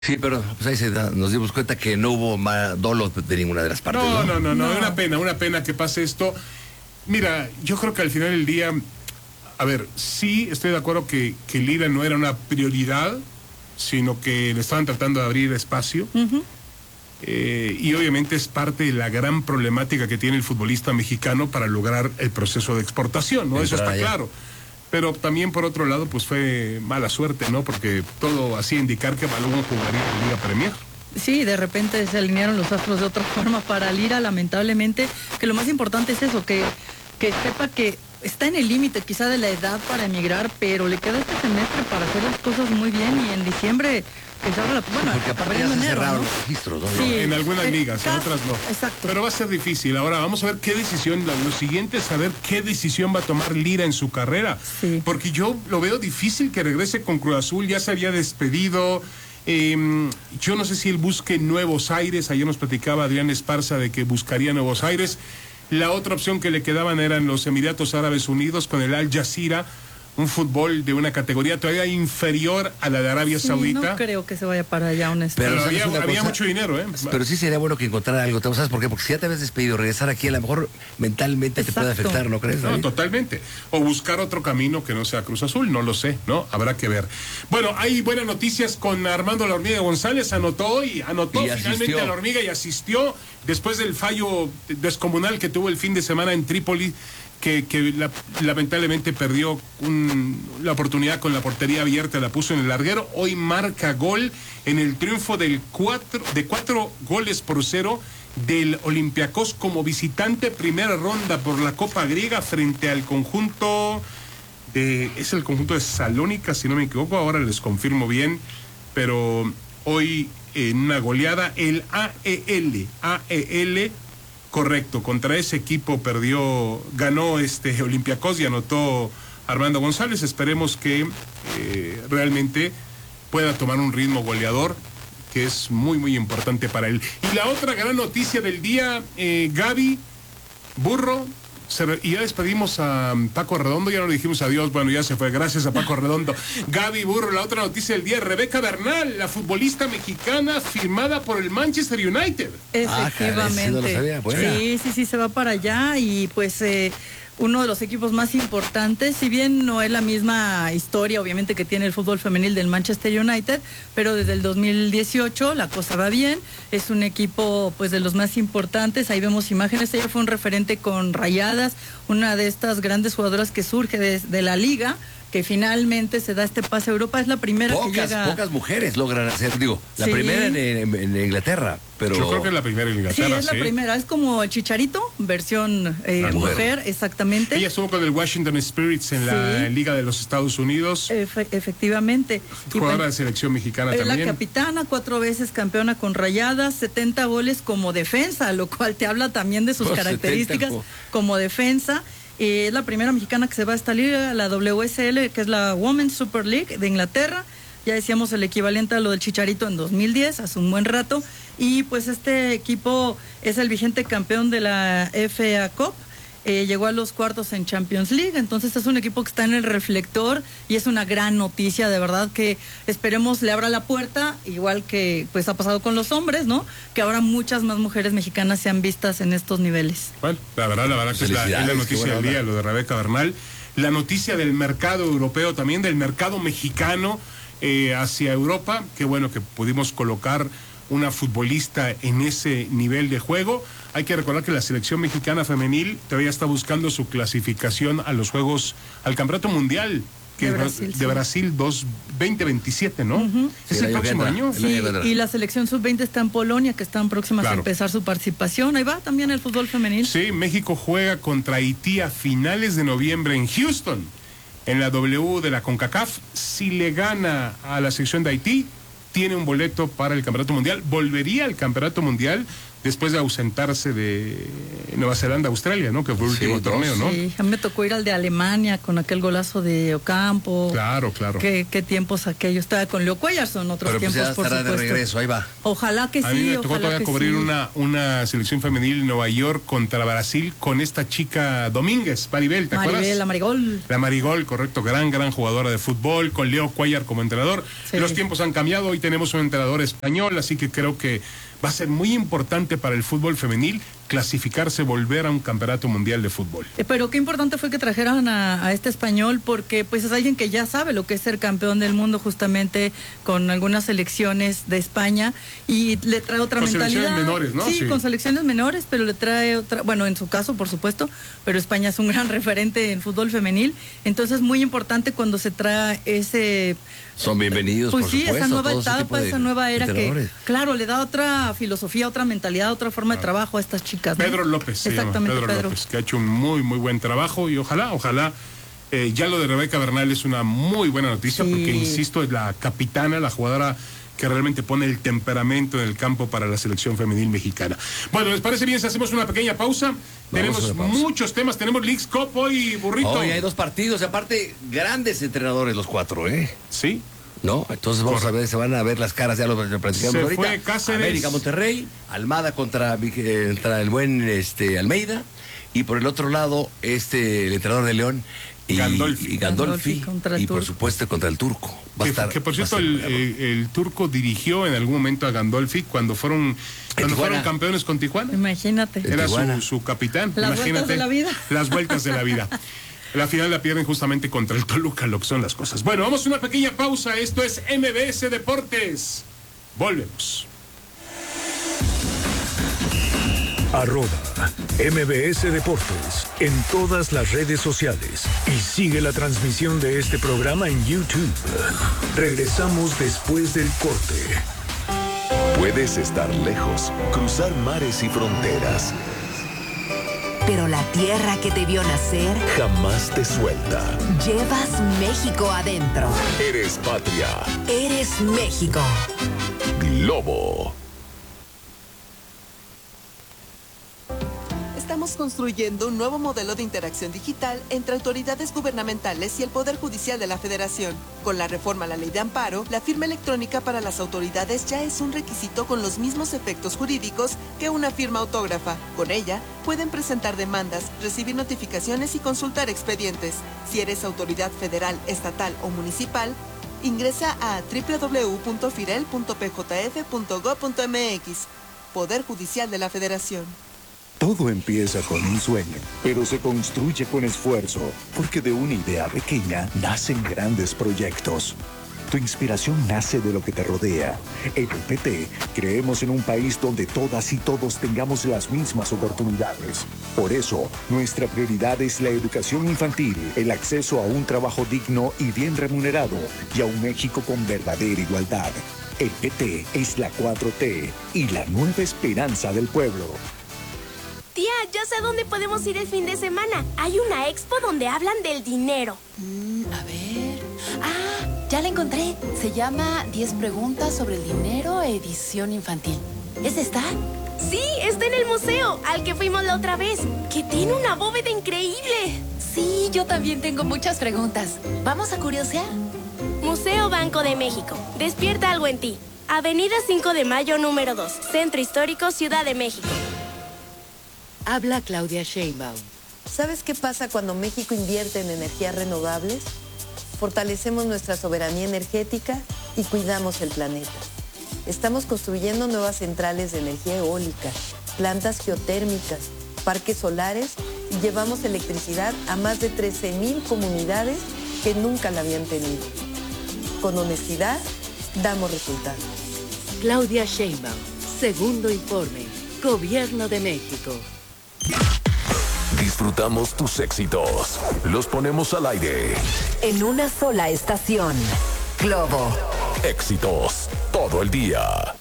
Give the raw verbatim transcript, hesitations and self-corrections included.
Sí, pero pues ahí se da, nos dimos cuenta que no hubo más dolo de ninguna de las partes. No, no, no, no, No. una pena, una pena que pase esto. Mira, yo creo que al final del día, a ver, sí estoy de acuerdo que, que Lira no era una prioridad, sino que le estaban tratando de abrir espacio. Uh-huh. Eh, y obviamente es parte de la gran problemática que tiene el futbolista mexicano para lograr el proceso de exportación, ¿no? Eso está claro. Pero también, por otro lado, pues fue mala suerte, ¿no? Porque todo hacía indicar que Balogun jugaría en Liga Premier. Sí, de repente se alinearon los astros de otra forma para Lira, lamentablemente, que lo más importante es eso, que, que sepa que está en el límite quizá de la edad para emigrar, pero le queda este semestre para hacer las cosas muy bien y en diciembre que se abra la... Bueno, porque aparte ya se enero, cerraron ¿no? los registros, ¿no? Sí. En algunas Eh, ligas, en cada- otras no. Exacto. Pero va a ser difícil. Ahora vamos a ver qué decisión, lo, lo siguiente es saber qué decisión va a tomar Lira en su carrera. Sí. Porque yo lo veo difícil que regrese con Cruz Azul, ya se había despedido. Eh, yo no sé si él busque nuevos aires. Ayer nos platicaba Adrián Esparza de que buscaría nuevos aires. La otra opción que le quedaban eran los Emiratos Árabes Unidos con el Al Jazeera, un fútbol de una categoría todavía inferior a la de Arabia Sí, Saudita. no creo que se vaya para allá, honestamente. Pero, Pero ¿sabes había, una había cosa? mucho dinero, ¿eh? Pero sí sería bueno que encontrara algo, ¿sabes por qué? Porque si ya te habías despedido, regresar aquí a lo mejor mentalmente te puede Exacto. afectar, ¿no crees? No, David? totalmente. O buscar otro camino que no sea Cruz Azul, no lo sé, ¿no? Habrá que ver. Bueno, hay buenas noticias con Armando La Hormiga González, anotó y anotó Y finalmente asistió. a La Hormiga y asistió después del fallo descomunal que tuvo el fin de semana en Trípoli, que, que la- lamentablemente perdió un- la oportunidad con la portería abierta, la puso en el larguero. Hoy marca gol en el triunfo del cuatro, de cuatro goles por cero del Olympiacos como visitante, primera ronda por la Copa Griega frente al conjunto de, es el conjunto de Salónica, si no me equivoco, ahora les confirmo bien, pero hoy en una goleada el A E L, A E L, correcto, contra ese equipo perdió, ganó este Olympiacos y anotó Armando González. Esperemos que eh, realmente pueda tomar un ritmo goleador, que es muy, muy importante para él. Y la otra gran noticia del día, eh, Gaby Burro, se re- y ya despedimos a um, Paco Redondo, ya no le dijimos adiós, bueno, ya se fue, gracias a Paco Redondo. Gaby Burro, la otra noticia del día, Rebeca Bernal, la futbolista mexicana firmada por el Manchester United. Ah, caray, Efectivamente. sí, no lo sabía, buena. Sí, sí, sí, se va para allá y pues eh, uno de los equipos más importantes, si bien no es la misma historia, obviamente, que tiene el fútbol femenil del Manchester United, pero desde el dos mil dieciocho la cosa va bien, es un equipo pues de los más importantes, ahí vemos imágenes, ella fue un referente con Rayadas, una de estas grandes jugadoras que surge de, de la liga, que finalmente se da este pase a Europa, es la primera que Pocas, llega... pocas mujeres logran hacer, digo, la Sí. primera en, en- en Inglaterra, pero... Yo creo que es la primera en Sí, Inglaterra, es la ¿sí? primera, es como el Chicharito, versión eh, Ah, mujer, mujer. exactamente. Ella estuvo con el Washington Spirits en la Sí. Liga de los Estados Unidos, Efe- efectivamente. Y jugadora de pues, selección mexicana es la también. capitana, cuatro veces campeona con Rayadas, setenta goles como defensa, lo cual te habla también de sus Oh, características setenta, como defensa. Eh, es la primera mexicana que se va a esta liga, la W S L, que es la Women's Super League de Inglaterra. Ya decíamos el equivalente a lo del Chicharito en dos mil diez, hace un buen rato. Y pues este equipo es el vigente campeón de la F A Cup. Eh, llegó a los cuartos en Champions League, entonces es un equipo que está en el reflector y es una gran noticia, de verdad, que esperemos le abra la puerta, igual que pues ha pasado con los hombres, ¿no? Que ahora muchas más mujeres mexicanas sean vistas en estos niveles. Bueno, la verdad, la verdad que es la, es la Felicidades, noticia qué del buena día, onda. lo de Rebeca Bernal. La noticia del mercado europeo también, del mercado mexicano eh, hacia Europa. Qué bueno que pudimos colocar una futbolista en ese nivel de juego. Hay que recordar que la selección mexicana femenil todavía está buscando su clasificación a los Juegos, al Campeonato Mundial que De es Brasil, de sí. Brasil dos veinte veintisiete, ¿no? Ujú. Sí, ¿Es el el año que próximo entra. año? El año que Sí, entra. y la selección sub veinte está en Polonia, que están próximas Claro. a empezar su participación. Ahí va también el fútbol femenil. Sí, México juega contra Haití a finales de noviembre en Houston, en la W de la CONCACAF. Si le gana a la sección de Haití, tiene un boleto para el Campeonato Mundial. Volvería al Campeonato Mundial después de ausentarse de Nueva Zelanda, Australia, ¿no? Que fue el Sí, último dos. torneo, ¿no? Sí, a mí me tocó ir al de Alemania con aquel golazo de Ocampo. Claro, claro. Qué, qué tiempos aquellos. Estaba con Leo Cuellar, son otros Pero pues tiempos, ya por estará de supuesto. regreso, ahí va. Ojalá que A mí sí, me tocó ojalá todavía que cubrir sí. una, una selección femenil en Nueva York contra Brasil con esta chica Domínguez, Maribel, ¿te Maribel, acuerdas? la Marigol. La Marigol, correcto, gran, gran jugadora de fútbol, con Leo Cuellar como entrenador. Sí. Los tiempos han cambiado, hoy tenemos un entrenador español, así que creo que va a ser muy importante para el fútbol femenil clasificarse, volver a un campeonato mundial de fútbol. Eh, Pero qué importante fue que trajeran a, a este español porque pues es alguien que ya sabe lo que es ser campeón del mundo justamente con algunas selecciones de España y le trae otra Con mentalidad. selecciones menores, ¿no? Sí, Sí. con selecciones menores, pero le trae otra, bueno, en su caso por supuesto, pero España es un gran referente en fútbol femenil, entonces es muy importante cuando se trae ese... Son bienvenidos, Pues por sí, supuesto. esa nueva todo ese tipo etapa, de esa nueva era que, entrenadores. claro, le da otra filosofía, otra mentalidad, otra forma de trabajo a estas chicas, ¿no? Pedro López, se llama, Exactamente, Pedro, Pedro. López, que ha hecho un muy, muy buen trabajo y ojalá, ojalá, eh, ya lo de Rebeca Bernal es una muy buena noticia Sí. porque, insisto, es la capitana, la jugadora que realmente pone el temperamento en el campo para la selección femenil mexicana. Bueno, ¿les parece bien si hacemos una pequeña pausa? tenemos a una pausa. muchos temas, tenemos Leagues Cup hoy, burrito. Hoy hay dos partidos, y aparte, grandes entrenadores los cuatro, ¿eh? Sí. ¿No? Entonces vamos Correcto. a ver, se van a ver las caras, ya lo, lo platicamos Se ahorita. fue Cáceres. América Monterrey, Almada contra, eh, contra el buen este, Almeida, y por el otro lado, este, el entrenador de León, y Gandolfi. y, Gandolfi, Gandolfi contra el y por Turco. supuesto contra el Turco. Va a Que, estar- que, por va a cierto, ser el, bravo. el- el turco dirigió en algún momento a Gandolfi cuando fueron, cuando Tijuana. fueron campeones con Tijuana. Imagínate. En Era Tijuana. su, su capitán. Las Imagínate. vueltas de la vida. Las vueltas de la vida. La final la pierden justamente contra el Toluca, lo que son las cosas. Bueno, vamos a una pequeña pausa. Esto es M B S Deportes. Volvemos. Arroba M B S Deportes en todas las redes sociales y sigue la transmisión de este programa en YouTube. Regresamos después del corte. Puedes estar lejos, cruzar mares y fronteras. Pero la tierra que te vio nacer, Jamás te suelta. llevas México adentro. Eres patria. Eres México. Globo. Estamos construyendo un nuevo modelo de interacción digital entre autoridades gubernamentales y el Poder Judicial de la Federación. Con la reforma a la Ley de Amparo, la firma electrónica para las autoridades ya es un requisito con los mismos efectos jurídicos que una firma autógrafa. Con ella, pueden presentar demandas, recibir notificaciones y consultar expedientes. Si eres autoridad federal, estatal o municipal, ingresa a doble u doble u doble u punto firel punto p j f punto gob punto m x. Poder Judicial de la Federación. Todo empieza con un sueño, pero se construye con esfuerzo, porque de una idea pequeña nacen grandes proyectos. Tu inspiración nace de lo que te rodea. En el P T creemos en un país donde todas y todos tengamos las mismas oportunidades. Por eso, nuestra prioridad es la educación infantil, el acceso a un trabajo digno y bien remunerado, y a un México con verdadera igualdad. El P T es la cuatro T y la nueva esperanza del pueblo. Tía, ya sé a dónde podemos ir el fin de semana. Hay una expo donde hablan del dinero. Mm, a ver. Ah, ya la encontré. Se llama diez preguntas sobre el dinero, edición infantil. ¿Es esta? Sí, está en el museo, al que fuimos la otra vez, que tiene una bóveda increíble. Sí, yo también tengo muchas preguntas. ¿Vamos a curiosear? Museo Banco de México. Despierta algo en ti. Avenida cinco de Mayo, número dos. Centro Histórico, Ciudad de México. Habla Claudia Sheinbaum. ¿Sabes qué pasa cuando México invierte en energías renovables? Fortalecemos nuestra soberanía energética y cuidamos el planeta. Estamos construyendo nuevas centrales de energía eólica, plantas geotérmicas, parques solares y llevamos electricidad a más de trece mil comunidades que nunca la habían tenido. Con honestidad, damos resultados. Claudia Sheinbaum, segundo informe, Gobierno de México. Disfrutamos tus éxitos. Los ponemos al aire. En una sola estación. Globo. Éxitos todo el día.